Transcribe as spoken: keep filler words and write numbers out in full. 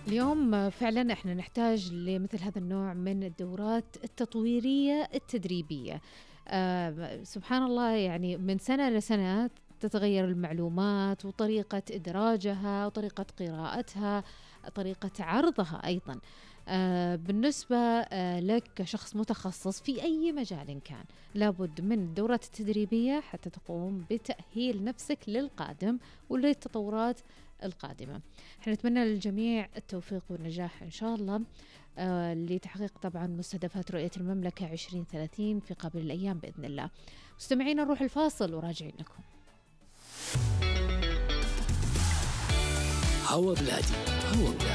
اليوم فعلا احنا نحتاج لمثل هذا النوع من الدورات التطويرية التدريبية. آه سبحان الله، يعني من سنة لسنة تتغير المعلومات وطريقة إدراجها وطريقة قراءتها، طريقة عرضها أيضا. آه بالنسبة آه لك كشخص متخصص في أي مجال كان، لابد من الدورات التدريبية حتى تقوم بتأهيل نفسك للقادم وللتطورات القادمة. احنا نتمنى للجميع التوفيق والنجاح إن شاء الله آه لتحقيق طبعا مستهدفات رؤية المملكة عشرين ثلاثين في قابل الأيام بإذن الله. مستمعين، نروح الفاصل وراجعين لكم. هوا بلادي، هوا بلادي.